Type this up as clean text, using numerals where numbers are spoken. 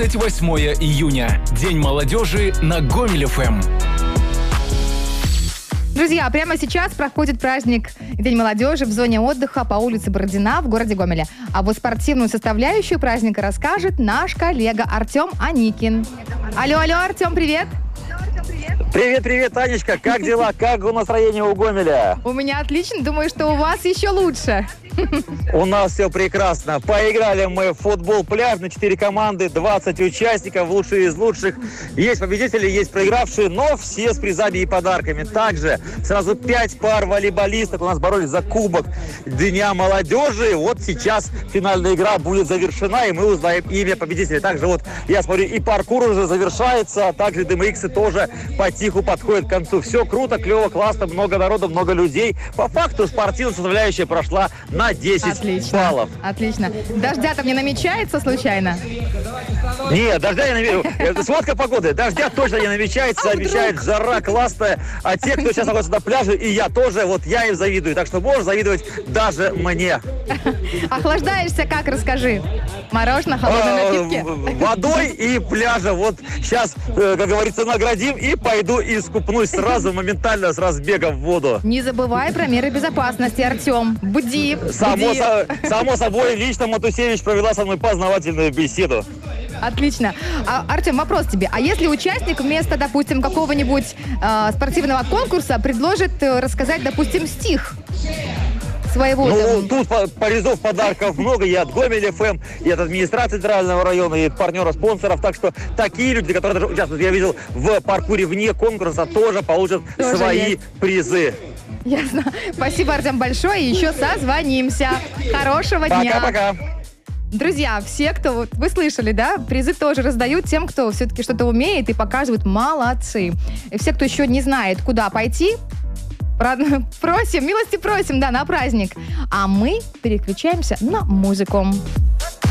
8 июня. День молодежи на Гомель ФМ. Друзья, прямо сейчас проходит праздник День молодежи в зоне отдыха по улице Бородина в городе Гомеле. А вот спортивную составляющую праздника расскажет наш коллега Артем Аникин. Алло, Артем, привет! Привет, Анечка, как дела? Как настроение у Гомеля? У меня отлично, думаю, что у вас еще лучше. У нас все прекрасно. Поиграли мы в футбол пляжный, 4 команды, 20 участников, лучшие из лучших. Есть победители, есть проигравшие, но все с призами и подарками. Также сразу 5 пар волейболисток у нас боролись за кубок Дня молодежи. Вот сейчас финальная игра будет завершена, и мы узнаем имя победителя. Также вот, я смотрю, и паркур уже завершается, а также DMX тоже потиху подходит к концу. Все круто, клево, классно, много народу, много людей. По факту спортивная составляющая прошла на 10 баллов. Отлично. Дождя там не намечается случайно? Нет, дождя не намечается. Сводка погоды. Дождя точно не намечается. Обещает жара классная. А те, кто сейчас находится на пляже, и я тоже, вот я им завидую. Так что можешь завидовать даже мне. Охлаждаешься как, расскажи? Мороженое, холодные напитки? Водой и пляжем. Вот сейчас, как говорится, наградим и пойду искупнусь сразу, моментально, с разбега в воду. Не забывай про меры безопасности, Артем. Буди. Само собой, лично Матусевич провела со мной познавательную беседу. Отлично. Артем, вопрос тебе. А если участник вместо, допустим, какого-нибудь спортивного конкурса предложит рассказать, допустим, стих своего? Ну, тут призов, подарков много. И от Гомель ФМ, и от администрации центрального района, и от партнеров-спонсоров. Так что такие люди, которые даже участвуют, я видел, в паркуре вне конкурса, тоже получат свои призы. Ясно. Спасибо, Артем, большое. И еще созвонимся. Хорошего дня. Пока-пока. Друзья, все, кто, вы слышали, да, призы тоже раздают тем, кто все-таки что-то умеет и показывают, молодцы. И все, кто еще не знает, куда пойти, милости просим, да, на праздник. А мы переключаемся на музыку.